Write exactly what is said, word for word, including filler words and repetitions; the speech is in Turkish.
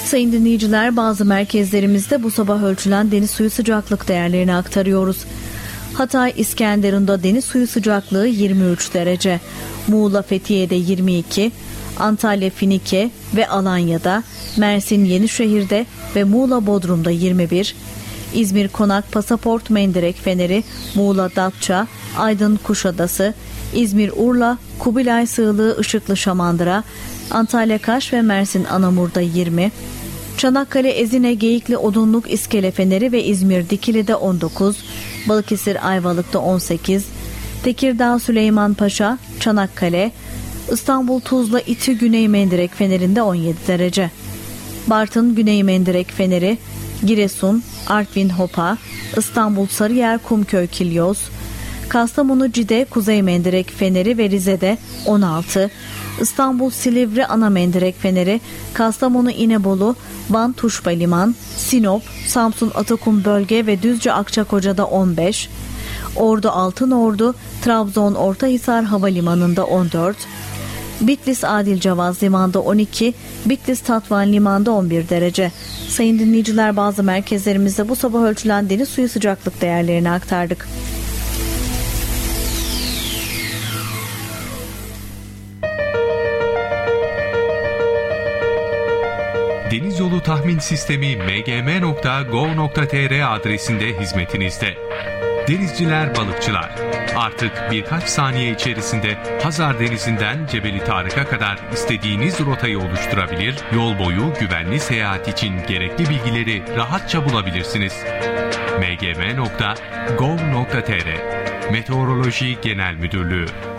Sayın dinleyiciler, bazı merkezlerimizde bu sabah ölçülen deniz suyu sıcaklık değerlerini aktarıyoruz. Hatay İskenderun'da deniz suyu sıcaklığı yirmi üç derece, Muğla Fethiye'de yirmi iki, Antalya Finike ve Alanya'da, Mersin Yenişehir'de ve Muğla Bodrum'da yirmi bir, İzmir Konak Pasaport Mendirek Feneri, Muğla Datça, Aydın Kuşadası, İzmir Urla, Kubilay Sığlığı Işıklı Şamandıra, Antalya Kaş ve Mersin Anamur'da yirmi, Çanakkale Ezine Geyikli Odunluk İskele Feneri ve İzmir Dikili'de on dokuz, Balıkesir Ayvalık'ta on sekiz, Tekirdağ Süleymanpaşa, Çanakkale, İstanbul Tuzla İTÜ Güney Mendirek Feneri'nde on yedi derece, Bartın Güney Mendirek Feneri, Giresun, Artvin Hopa, İstanbul Sarıyer Kumköy Kilyos, Kastamonu Cide Kuzey Mendirek Feneri ve Rize'de on altı, İstanbul Silivri Ana Mendirek Feneri, Kastamonu İnebolu, Van Tuşba Liman, Sinop, Samsun Atakum Bölge ve Düzce Akçakoca'da on beş, Ordu Altınordu, Trabzon Ortahisar Havalimanı'nda on dört, Bitlis Adil Cavaz Liman'da on iki, Bitlis Tatvan Liman'da on bir derece. Sayın dinleyiciler, bazı merkezlerimizde bu sabah ölçülen deniz suyu sıcaklık değerlerini aktardık. Deniz Yolu Tahmin Sistemi m g m nokta gov nokta t r adresinde hizmetinizde. Denizciler, balıkçılar, artık birkaç saniye içerisinde Hazar Denizi'nden Cebeli Tarık'a kadar istediğiniz rotayı oluşturabilir, yol boyu güvenli seyahat için gerekli bilgileri rahatça bulabilirsiniz. m g m nokta gov nokta t r Meteoroloji Genel Müdürlüğü